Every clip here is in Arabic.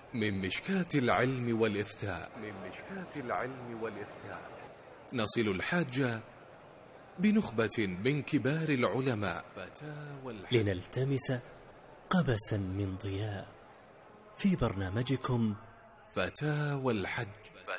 من مشكاة العلم والإفتاء نصل الحاج بنخبة من كبار العلماء لنلتمس قبسا من ضياء في برنامجكم فتاوى الحج.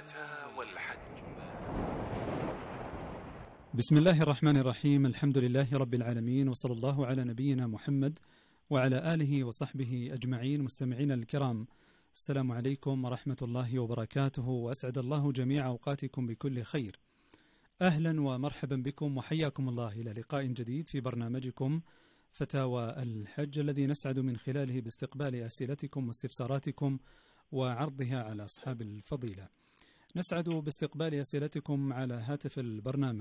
بسم الله الرحمن الرحيم. الحمد لله رب العالمين، وصلى الله على نبينا محمد وعلى آله وصحبه أجمعين. مستمعين الكرام، السلام عليكم ورحمة الله وبركاته، وأسعد الله جميع أوقاتكم بكل خير. أهلا ومرحبا بكم وحياكم الله إلى لقاء جديد في برنامجكم فتاوى الحج، الذي نسعد من خلاله باستقبال أسئلتكم واستفساراتكم وعرضها على أصحاب الفضيلة. نسعد باستقبال أسئلتكم على هاتف البرنامج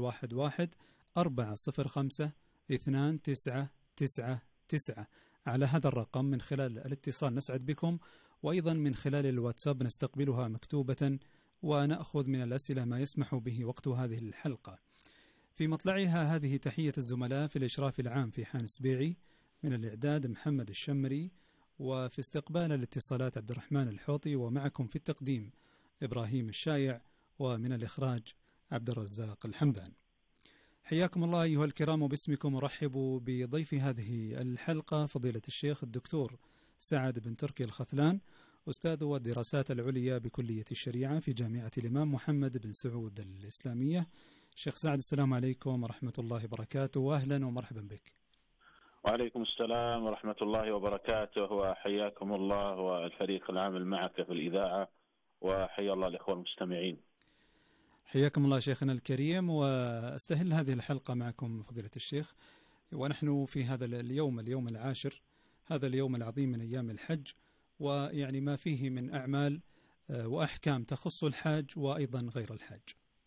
011-405-2999. على هذا الرقم من خلال الاتصال نسعد بكم، وأيضا من خلال الواتساب نستقبلها مكتوبة ونأخذ من الأسئلة ما يسمح به وقت هذه الحلقة. في مطلعها هذه تحية الزملاء في الإشراف العام في حان سبيعي، من الإعداد محمد الشمري، وفي استقبال الاتصالات عبد الرحمن الحوطي، ومعكم في التقديم إبراهيم الشايع، ومن الإخراج عبد الرزاق الحمدان. حياكم الله أيها الكرام، وباسمكم أرحب بضيف هذه الحلقة فضيلة الشيخ الدكتور سعد بن تركي الخثلان، أستاذ الدراسات العليا بكلية الشريعة في جامعة الإمام محمد بن سعود الإسلامية. شيخ سعد، السلام عليكم ورحمة الله وبركاته، وأهلا ومرحبا بك. وعليكم السلام ورحمة الله وبركاته، وحياكم الله والفريق العامل معك في الإذاعة، وحيا الله الإخوة المستمعين. حياكم الله شيخنا الكريم، وأستهل هذه الحلقة معكم فضيلة الشيخ ونحن في هذا اليوم العاشر، هذا اليوم العظيم من أيام الحج، ويعني ما فيه من أعمال وأحكام تخص الحاج وأيضا غير الحاج.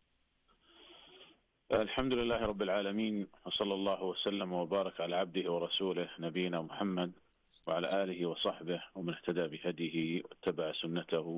الحمد لله رب العالمين، وصلى الله وسلم وبارك على عبده ورسوله نبينا محمد وعلى آله وصحبه ومن اهتدى بهديه واتبع سنته